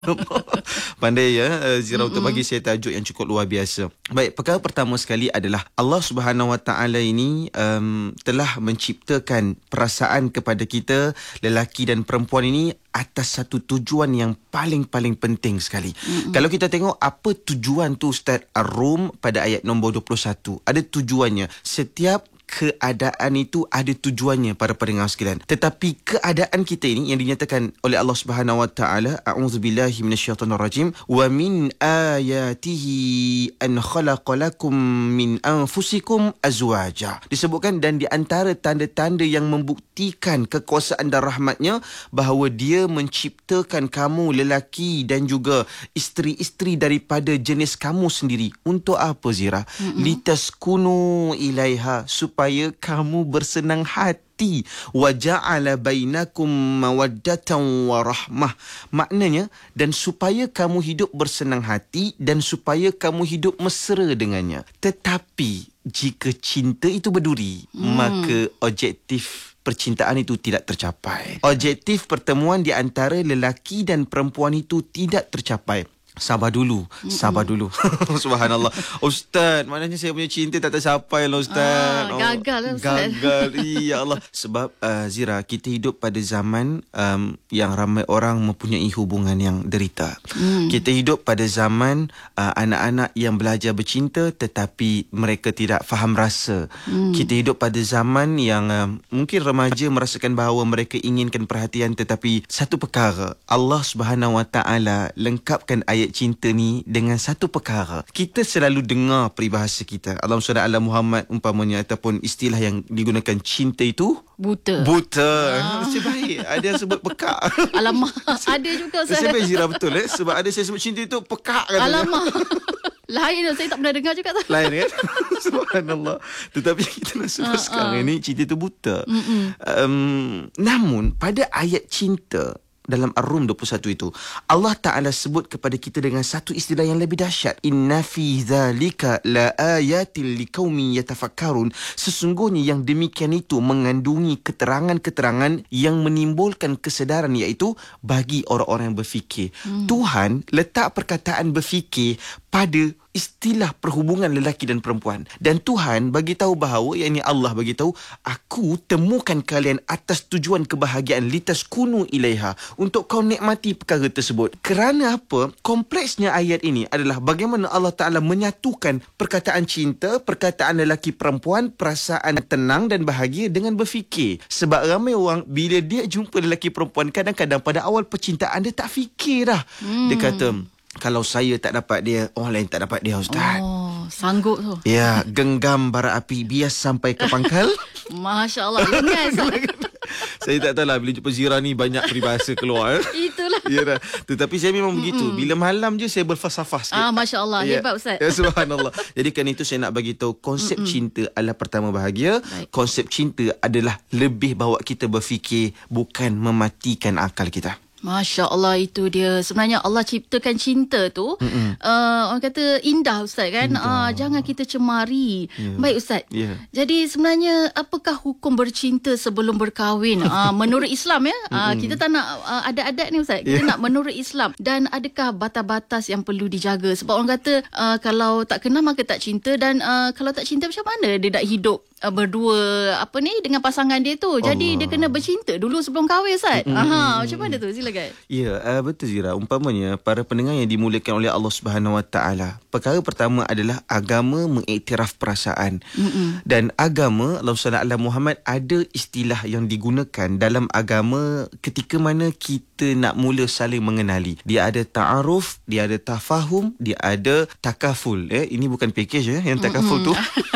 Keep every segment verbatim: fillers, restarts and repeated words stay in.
Pandai ya uh, Zira untuk bagi saya tajuk yang cukup luar biasa. Baik, perkara pertama sekali adalah Allah Subhanahu Wa Taala ini um, telah menciptakan perasaan kepada kita lelaki dan perempuan ini atas satu tujuan yang paling-paling penting sekali. Mm-hmm. Kalau kita tengok apa tujuan tu Ustaz Ar-Rum pada ayat nombor dua puluh satu, ada tujuannya. Setiap keadaan itu ada tujuannya para pendengar sekalian. Tetapi keadaan kita ini yang dinyatakan oleh Allah Subhanahu Wa Taala, a'udzubillahi minasyaitonirrajim, wa min ayatihi an khalaqalakum min anfusikum azwaja. Disebutkan dan di antara tanda-tanda yang membuktikan kekuasaan dan rahmatnya bahawa dia menciptakan kamu lelaki dan juga isteri-isteri daripada jenis kamu sendiri. Untuk apa Zira? Mm-hmm. Litaskunu ilaiha, supaya supaya kamu bersenang hati. Wa ja'ala bainakum mawaddatan wa rahmah. Maknanya, dan supaya kamu hidup bersenang hati dan supaya kamu hidup mesra dengannya. Tetapi jika cinta itu berduri, hmm. maka objektif percintaan itu tidak tercapai. Objektif pertemuan di antara lelaki dan perempuan itu tidak tercapai. Sabar dulu, sabar dulu. Subhanallah. Ustaz, maknanya saya punya cinta tak tercapai lah Ustaz. Ah, gagal lah Ustaz. Gagal, ya Allah. Sebab uh, Zira, kita hidup pada zaman um, yang ramai orang mempunyai hubungan yang derita. Hmm. Kita hidup pada zaman uh, anak-anak yang belajar bercinta tetapi mereka tidak faham rasa. Hmm. Kita hidup pada zaman yang uh, mungkin remaja merasakan bahawa mereka inginkan perhatian, tetapi satu perkara, Allah Subhanahu Wa Taala lengkapkan ayat cinta ni dengan satu perkara. Kita selalu dengar peribahasa kita, Allahumma shalli ala Muhammad umpamanya, ataupun istilah yang digunakan, cinta itu buta. Buta. Ah. Nasib baik ada yang sebut pekak. Alamak, ada juga saya. Nasib baik Zira betul eh sebab ada saya sebut cinta itu pekak katanya. Alamak. Lain, saya tak pernah dengar juga tu. Lain kan? Subhanallah. Tetapi kita nak sebut uh, sekarang uh. ni cinta itu buta. Um, namun pada ayat cinta dalam Ar-Rum dua puluh satu itu, Allah Ta'ala sebut kepada kita dengan satu istilah yang lebih dahsyat. Inna fi dhalika la ayatil liqaumin yatafakkarun. Sesungguhnya yang demikian itu mengandungi keterangan-keterangan yang menimbulkan kesedaran, iaitu bagi orang-orang yang berfikir. Hmm. Tuhan letak perkataan berfikir pada istilah perhubungan lelaki dan perempuan. Dan Tuhan bagi tahu bahawa, yakni Allah bagi tahu, aku temukan kalian atas tujuan kebahagiaan, litaskunu ilaiha, untuk kau nikmati perkara tersebut. Kerana apa? Kompleksnya ayat ini adalah bagaimana Allah Ta'ala menyatukan perkataan cinta, perkataan lelaki perempuan, perasaan tenang dan bahagia dengan berfikir. Sebab ramai orang bila dia jumpa lelaki perempuan, kadang-kadang pada awal percintaan dia tak fikir dah. Hmm. Dia kata, kalau saya tak dapat dia, orang lain tak dapat dia Ustaz. Oh, sanggup tu. Ya, genggam bara api bias sampai ke pangkal. Masya Allah, ingat. Saya tak tahulah, bila jumpa Zira ni banyak peribahasa keluar. Itulah. Ya dah. Tetapi saya memang Mm-mm. begitu. Bila malam je saya berfalsafah sikit. Ah, Masya Allah, ya. Hebat Ustaz. Ya, subhanallah. Jadi kan itu saya nak bagi tahu, konsep Mm-mm. cinta adalah pertama bahagia. Baik. Konsep cinta adalah lebih bawa kita berfikir, bukan mematikan akal kita. Masya Allah, itu dia. Sebenarnya Allah ciptakan cinta tu uh, orang kata indah Ustaz kan. Uh, jangan kita cemari. Yeah. Baik Ustaz. Yeah. Jadi sebenarnya apakah hukum bercinta sebelum berkahwin? Uh, menurut Islam ya. Uh, kita tak nak uh, ada adat ni Ustaz. Kita yeah. nak menurut Islam. Dan adakah batas-batas yang perlu dijaga? Sebab orang kata uh, kalau tak kenal maka tak cinta. Dan uh, kalau tak cinta macam mana dia nak hidup uh, berdua apa ni dengan pasangan dia tu? Jadi Allah. Dia kena bercinta dulu sebelum kahwin Ustaz. Mm-hmm. Aha, macam mana tu? Sila. Ya, uh, betul Zira. Umpamanya para pendengar yang dimuliakan oleh Allah Subhanahu Wa Taala, perkara pertama adalah agama mengiktiraf perasaan. Mm-mm. Dan agama, Allahumma shalli ala Muhammad, ada istilah yang digunakan dalam agama ketika mana kita nak mula saling mengenali. Dia ada ta'aruf, dia ada tafahum, dia ada takaful. Eh, ini bukan package eh, yang takaful Mm-mm. tu.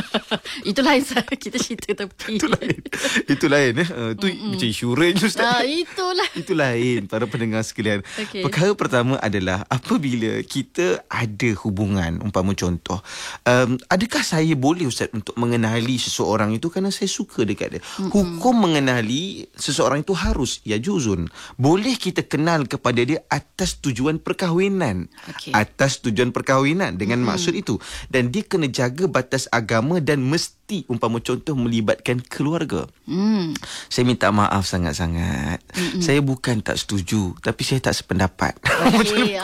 Itu lain Ustaz. Kita cerita tepi. Itu lain. Itu lain eh. Uh, tu Mm-mm. macam insurans Ustaz. Ah, itulah. Itu lain para pendengar sekalian. Okay. Perkara pertama adalah apabila kita ada hubungan, umpama contoh, um, adakah saya boleh Ustaz untuk mengenali seseorang itu kerana saya suka dekat dia? Mm-mm. Hukum mengenali seseorang itu harus ya juzun. Boleh kita kenal kepada dia atas tujuan perkahwinan. Okay. Atas tujuan perkahwinan dengan Mm-mm. maksud itu. Dan dia kena jaga batas agama dan mesti umpama contoh melibatkan keluarga. Hmm. Saya minta maaf sangat-sangat. Mm-mm. Saya bukan tak setuju, tapi saya tak sependapat. Okay.